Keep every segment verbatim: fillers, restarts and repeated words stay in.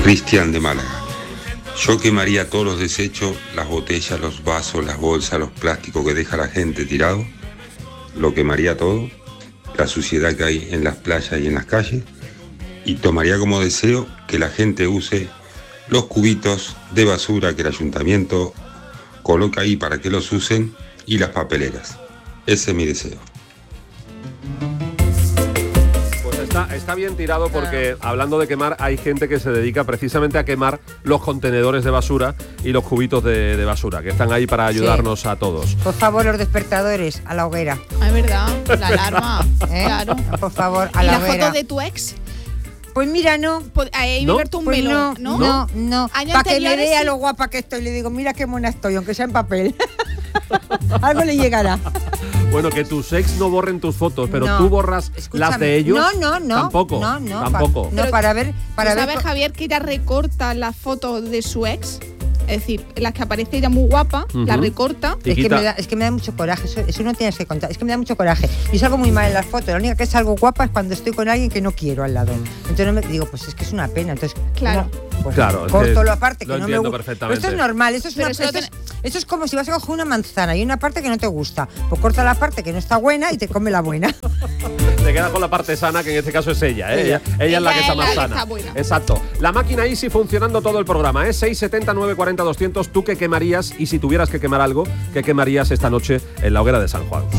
Cristian de Málaga. Yo quemaría todos los desechos, las botellas, los vasos, las bolsas, los plásticos que deja la gente tirado. Lo quemaría todo, la suciedad que hay en las playas y en las calles. Y tomaría como deseo que la gente use los cubitos de basura que el ayuntamiento coloca ahí para que los usen y las papeleras. Ese es mi deseo. Está, está bien tirado porque, hablando de quemar, hay gente que se dedica precisamente a quemar los contenedores de basura y los cubitos de, de basura, que están ahí para ayudarnos sí. a todos. Por favor, los despertadores, a la hoguera. Es verdad, la alarma. ¿Eh? Claro. Por favor, a ¿Y la, la hoguera. ¿Y la foto de tu ex? Pues mira, no. Ahí ¿No? verte un pues melón, no, ¿no? No, no. Para que me vea sí. lo guapa que estoy, le digo, mira qué mona estoy, aunque sea en papel. Algo le llegará. Bueno, que tus ex no borren tus fotos, pero no, tú borras escúchame. las de ellos. No, no, no. Tampoco. No, no. Tampoco. Pa, no, para ver. Para ver. ¿Sabes, Javier, que ella recorta las fotos de su ex? Es decir, las que aparece ella muy guapa, uh-huh. la recorta. Es que, me da, es que me da mucho coraje, eso, eso no tienes que contar, es que me da mucho coraje. Yo salgo muy mal en las fotos, la única que salgo guapa es cuando estoy con alguien que no quiero al lado. Entonces no me digo, pues es que es una pena, entonces claro. No, pues claro, corto lo aparte, lo que no me gusta. Pero esto es normal, eso es, una, eso, ten... es, eso es como si vas a coger una manzana y una parte que no te gusta. Pues corta la parte que no está buena y te come la buena. Te quedas con la parte sana, que en este caso es ella, ¿eh? ella, ella, ella es la que está más sana. Está Exacto. La máquina Easy funcionando todo el programa, ¿eh? seis setenta, nueve cuarenta, doscientos. ¿Tú qué quemarías? Y si tuvieras que quemar algo, ¿qué quemarías esta noche en la hoguera de San Juan?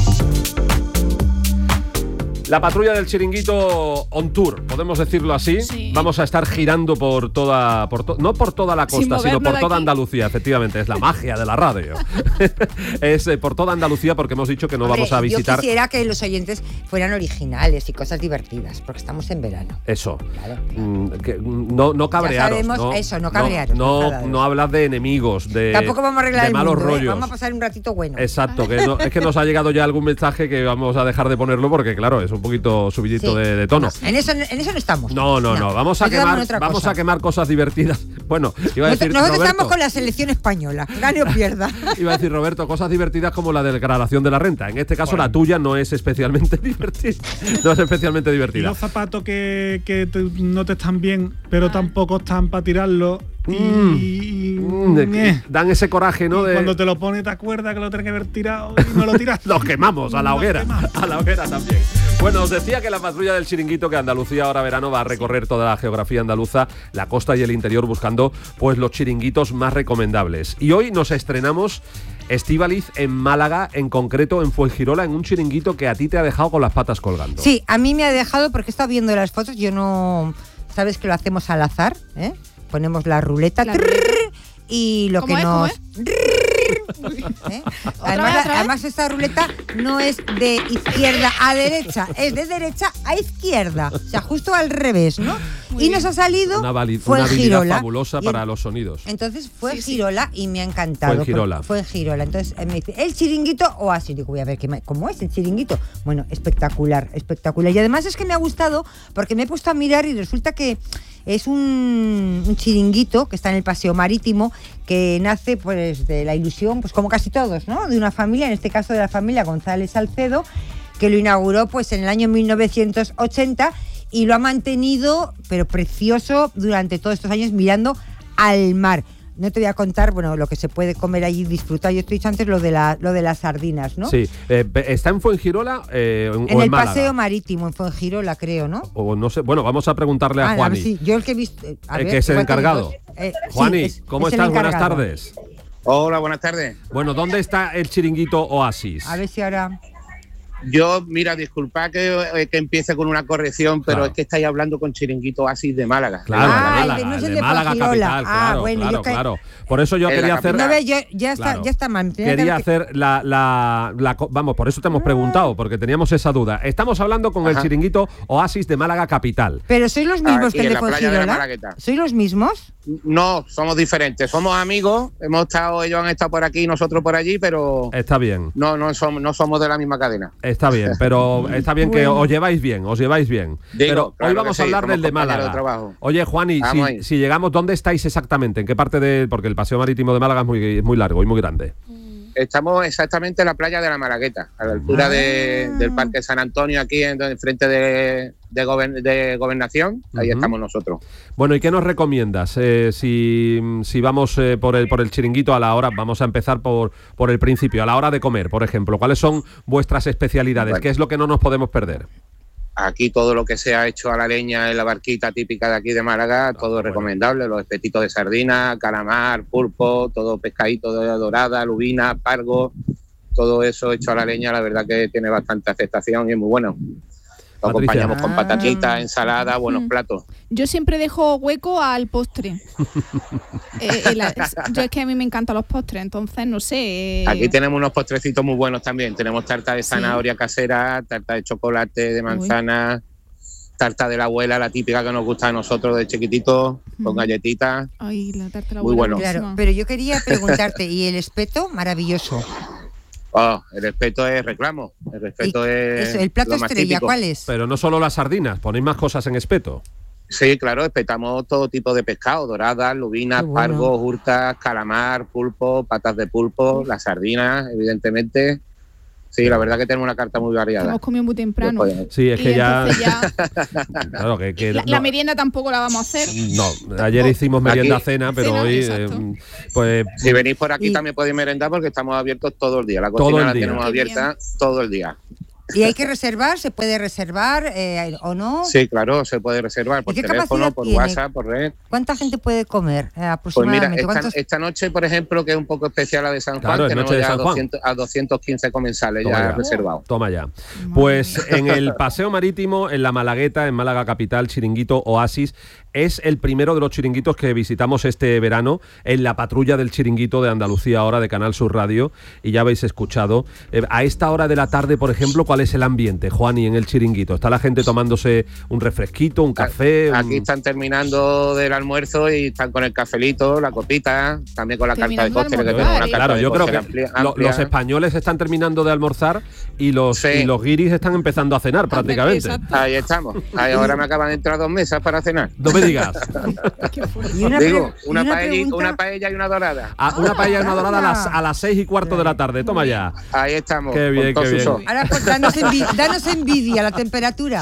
La patrulla del Chiringuito on tour, podemos decirlo así. Sí. Vamos a estar girando por toda, por to, no por toda la costa, sino por toda Andalucía. Efectivamente, es la magia de la radio. Es eh, por toda Andalucía, porque hemos dicho que no Hombre, vamos a visitar. Yo quisiera que los oyentes fueran originales y cosas divertidas, porque estamos en verano. Eso. Claro, claro. Mm, que, no, no cabrearos. Ya sabemos no, eso, no cabrearos. No, no, no hablas de enemigos, de Tampoco vamos a arreglar de el malos mundo, rollos. ¿eh? Vamos a pasar un ratito bueno. Exacto, que no, es que nos ha llegado ya algún mensaje que vamos a dejar de ponerlo porque, claro, es un poquito subidito sí. de, de tono. No, en eso en eso no estamos. No, no, no. no. Vamos a quemar vamos cosa. a quemar cosas divertidas. Bueno, iba a decir Nosotros Roberto, estamos con la selección española, gane o pierda. Iba a decir Roberto, cosas divertidas como la declaración de la renta. En este caso bueno. la tuya no es especialmente divertida. No es especialmente divertida. Y los zapatos que, que te, no te están bien, pero tampoco están para tirarlo. Y, mm. y eh. dan ese coraje, ¿no? Y de... cuando te lo pones te acuerdas que lo tienes que haber tirado y no lo tiras. Los quemamos a la hoguera, a la hoguera también. Bueno, os decía que la patrulla del Chiringuito, que Andalucía ahora verano va a recorrer toda la geografía andaluza, la costa y el interior, buscando pues los chiringuitos más recomendables. Y hoy nos estrenamos, Estíbaliz, en Málaga, en concreto en Fuengirola, en un chiringuito que a ti te ha dejado con las patas colgando. Sí, a mí me ha dejado porque he estado viendo las fotos, yo no... Sabes que lo hacemos al azar, ¿eh? Ponemos la ruleta la trrr, y lo que es, nos... ¿Eh? Además, vez, además esta ruleta no es de izquierda a derecha, es de derecha a izquierda, o sea, justo al revés, ¿no? Muy y bien. Nos ha salido una, vali- fue una habilidad Girola, fabulosa para los sonidos. Entonces fue sí, Girola sí. y me ha encantado. Fue Girola. Fue Girola. Entonces me dice, el chiringuito o así. Digo, voy a ver qué me, cómo es el chiringuito. Bueno, espectacular, espectacular. Y además es que me ha gustado porque me he puesto a mirar y resulta que es un, un chiringuito que está en el Paseo Marítimo, que nace pues de la ilusión, pues como casi todos, ¿no? De una familia, en este caso de la familia González Salcedo, que lo inauguró pues en el año mil novecientos ochenta y lo ha mantenido, pero precioso, durante todos estos años mirando al mar. No te voy a contar, bueno, lo que se puede comer allí y disfrutar. Yo te he dicho antes lo de, la, lo de las sardinas, ¿no? Sí. Eh, ¿Está en Fuengirola eh, en, o en En el Málaga? Paseo Marítimo, en Fuengirola, creo, ¿no? O no sé. Bueno, vamos a preguntarle a ah, Juani. A ver, sí. Yo el que he visto... A eh, ver, que es el encargado. Eh, Juani, sí, es, ¿cómo es estás? Buenas tardes. Hola, buenas tardes. Bueno, ¿dónde está el chiringuito Oasis? A ver si ahora... Yo, mira, disculpa que, que empiece con una corrección, pero claro. es que estáis hablando con Chiringuito Oasis de Málaga. Claro, ah, de Málaga, el de, no es el de de Málaga capital, ah, claro, bueno, claro, yo que... claro. Por eso yo en quería hacer... No ves, yo, ya, está, claro. ya está mal. Quería que... hacer la, la, la... Vamos, por eso te hemos preguntado, porque teníamos esa duda. Estamos hablando con Ajá. el chiringuito Oasis de Málaga capital. ¿Pero sois los mismos Aquí que el en de la playa de la Malagueta. ¿Sois los mismos? No, somos diferentes. Somos amigos. Hemos estado, ellos han estado por aquí y nosotros por allí, pero... Está bien. No, no somos, no somos de la misma cadena. Está bien, pero está bien que bueno. os lleváis bien, os lleváis bien. Digo, pero claro hoy vamos sí, a hablar del de Málaga. De Oye, Juani, si, si llegamos, ¿dónde estáis exactamente? ¿En qué parte de...? Porque el Paseo Marítimo de Málaga es muy, muy largo y muy grande. Estamos exactamente en la playa de la Malagueta, a la altura Ah. de, del Parque San Antonio, aquí en, en frente de, de, gober- de Gobernación. Ahí Ujú. estamos nosotros. Bueno, ¿y qué nos recomiendas? Eh, si, si vamos eh, por el por el chiringuito a la hora, vamos a empezar por, por el principio, a la hora de comer, por ejemplo. ¿Cuáles son vuestras especialidades? Bueno. ¿Qué es lo que no nos podemos perder? Aquí todo lo que se ha hecho a la leña en la barquita típica de aquí de Málaga, todo bueno. recomendable. Los espetitos de sardina, calamar, pulpo, todo pescadito de dorada, lubina, pargo, todo eso hecho a la leña, la verdad que tiene bastante aceptación y es muy bueno. Lo Patricia. acompañamos con Ah. patatitas, ensalada, buenos Mm. platos. Yo siempre dejo hueco al postre. Eh, eh, la- yo es que a mí me encantan los postres, entonces no sé. eh, Aquí tenemos unos postrecitos muy buenos también. Tenemos tarta de Sí. zanahoria casera, tarta de chocolate, de manzana, tarta de la abuela, la típica que nos gusta a nosotros de chiquititos, con Mm. galletitas. Ay, la tarta de la Muy abuela, bueno. Claro, buenísima. pero yo quería preguntarte, ¿y el espeto? Maravilloso. Oh, el respeto es reclamo. El respeto Y es. eso, el plato lo más estrella, típico. ¿cuál es? Pero no solo las sardinas, ponéis más cosas en espeto. Sí, claro, espetamos todo tipo de pescado: doradas, lubinas, Qué bueno. pargos, hurtas, calamar, pulpo, patas de pulpo, las sardinas, evidentemente. Sí, la verdad que tenemos una carta muy variada. Hemos comido muy temprano. Después- Sí, es Y que ya... entonces ya Claro, que, que la, no- la merienda tampoco la vamos a hacer. No, ayer hicimos merienda Aquí- cena, pero Cena, hoy, exacto. eh, pues Si venís por aquí Y- también podéis merendar porque estamos abiertos todo el día. La Todo cocina el la día. tenemos Qué abierta todo el día. ¿Y hay que reservar? ¿Se puede reservar eh, o no? Sí, claro, se puede reservar por ¿Y qué teléfono, capacidad por tiene? WhatsApp, por red. ¿Cuánta gente puede comer eh, Pues mira, aproximadamente? esta, ¿Cuántos? esta noche, por ejemplo, que es un poco especial la de San Juan, Claro, es tenemos noche de ya San Juan. doscientos, a doscientos quince comensales Toma ya ya. reservados. Toma ya. Pues en el Paseo Marítimo, en la Malagueta, en Málaga Capital, Chiringuito Oasis, es el primero de los chiringuitos que visitamos este verano en la patrulla del chiringuito de Andalucía ahora de Canal Sur Radio, y ya habéis escuchado. Eh, a esta hora de la tarde, por ejemplo, ¿cuál es el ambiente, Juani, en el chiringuito? ¿Está la gente tomándose un refresquito, un café? Aquí un- están terminando del almuerzo y están con el cafelito, la copita, también con la carta de Terminando de postre que almorzar, tenemos una ¿eh? carta Claro, de yo creo postre que amplia- lo- amplia. los españoles están terminando de almorzar y los, Sí. y los guiris están empezando a cenar prácticamente. Exacto. Ahí estamos. Ahí ahora me acaban de entrar dos mesas para cenar. No me digas. Qué fuerte. Y una Digo, pre- y una, una paella, pregunta- una paella y una dorada. A- una paella y una dorada a las, anda. a las seis y cuarto de la tarde. Toma ya. Ahí estamos. Qué bien, con todo qué su bien. so. Ahora, pues, danos, envi- danos envidia, la temperatura.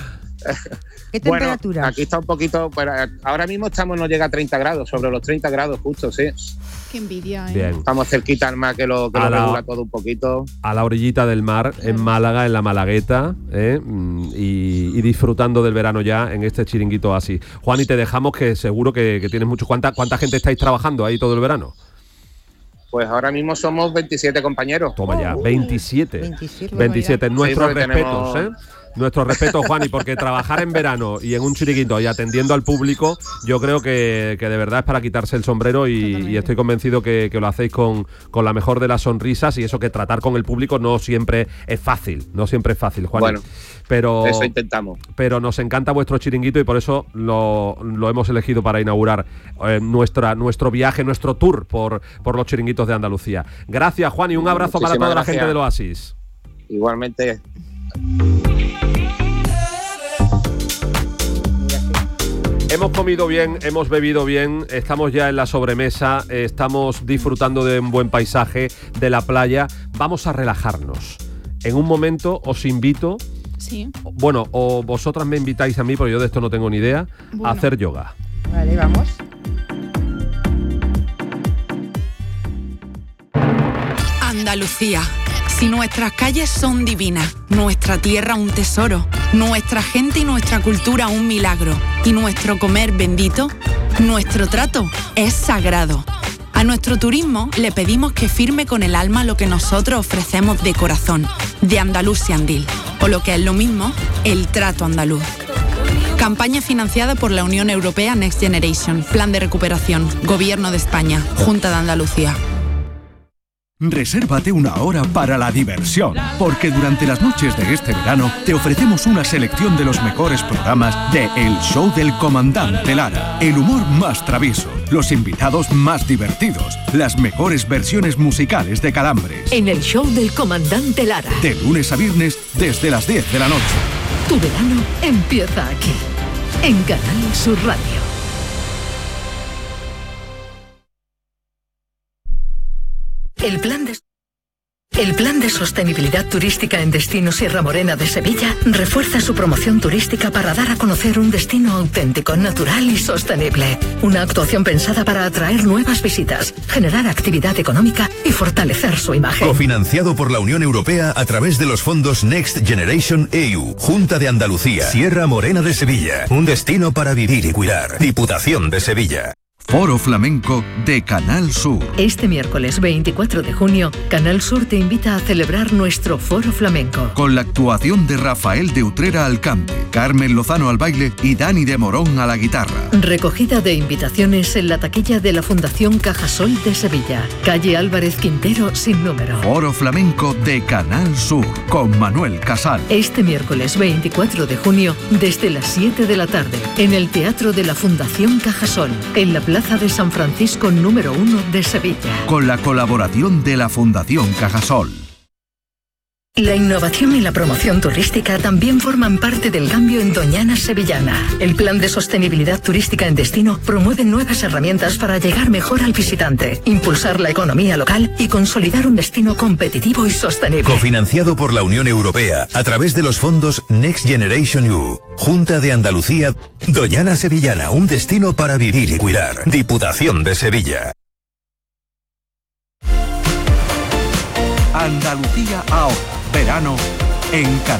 ¿Qué Bueno, temperatura? aquí está un poquito, pero ahora mismo estamos, no llega a treinta grados, sobre los treinta grados justo, sí. Qué envidia, ¿eh? Bien. Estamos cerquita al mar que lo, que A lo la- regula todo un poquito. A la orillita del mar, en Málaga, en la Malagueta, ¿eh? Mm, y, y disfrutando del verano ya en este chiringuito así. Juan, y te dejamos, que seguro que, que tienes mucho. ¿Cuánta, ¿Cuánta gente estáis trabajando ahí todo el verano? Pues ahora mismo somos veintisiete compañeros. Toma ya, Oh, veintisiete. veintisiete. veintisiete. Nuestros Sí, porque respetos, tenemos- ¿eh? Nuestros respetos, Juan, y porque trabajar en verano y en un chiringuito y atendiendo al público, yo creo que, que de verdad es para quitarse el sombrero, y, Totalmente. y estoy convencido que, que lo hacéis con, con la mejor de las sonrisas, y eso, que tratar con el público no siempre es fácil, no siempre es fácil, Juan. Bueno, pero, Eso intentamos. pero nos encanta vuestro chiringuito y por eso lo, lo hemos elegido para inaugurar eh, nuestra, nuestro viaje, nuestro tour por, por los chiringuitos de Andalucía. Gracias, Juan, y un abrazo para Muchísimas toda la gracias. gente del Oasis. Igualmente. Hemos comido bien, hemos bebido bien, estamos ya en la sobremesa, eh, estamos disfrutando de un buen paisaje, de la playa. Vamos a relajarnos. En un momento os invito, Sí. bueno, o vosotras me invitáis a mí, porque yo de esto no tengo ni idea, Bueno. a hacer yoga. Vale, vamos. Andalucía. Si nuestras calles son divinas, nuestra tierra un tesoro, nuestra gente y nuestra cultura un milagro, y nuestro comer bendito, nuestro trato es sagrado. A nuestro turismo le pedimos que firme con el alma lo que nosotros ofrecemos de corazón, de Andalusian Deal, o lo que es lo mismo, el trato andaluz. Campaña financiada por la Unión Europea Next Generation, Plan de Recuperación, Gobierno de España, Junta de Andalucía. Resérvate una hora para la diversión, porque durante las noches de este verano te ofrecemos una selección de los mejores programas de El Show del Comandante Lara. El humor más travieso, los invitados más divertidos, las mejores versiones musicales de Calambres. En el show del Comandante Lara. De lunes a viernes desde las diez de la noche. Tu verano empieza aquí, en Canal Sur Radio. El plan de... El Plan de Sostenibilidad Turística en Destino Sierra Morena de Sevilla refuerza su promoción turística para dar a conocer un destino auténtico, natural y sostenible. Una actuación pensada para atraer nuevas visitas, generar actividad económica y fortalecer su imagen. Cofinanciado por la Unión Europea a través de los fondos Next Generation E U, Junta de Andalucía, Sierra Morena de Sevilla, un destino para vivir y cuidar. Diputación de Sevilla. Foro Flamenco de Canal Sur. Este miércoles veinticuatro de junio, Canal Sur te invita a celebrar nuestro Foro Flamenco. Con la actuación de Rafael de Utrera al cante, Carmen Lozano al baile y Dani de Morón a la guitarra. Recogida de invitaciones en la taquilla de la Fundación Cajasol de Sevilla. Calle Álvarez Quintero sin número. Foro Flamenco de Canal Sur con Manuel Casal. Este miércoles veinticuatro de junio, desde las siete de la tarde, en el Teatro de la Fundación Cajasol, en la Plaza de San Francisco número uno de Sevilla. Con la colaboración de la Fundación Cajasol. La innovación y la promoción turística también forman parte del cambio en Doñana Sevillana. El Plan de Sostenibilidad Turística en Destino promueve nuevas herramientas para llegar mejor al visitante, impulsar la economía local y consolidar un destino competitivo y sostenible. Cofinanciado por la Unión Europea a través de los fondos Next Generation E U, Junta de Andalucía, Doñana Sevillana, un destino para vivir y cuidar. Diputación de Sevilla. Andalucía ahora. Verano en Canal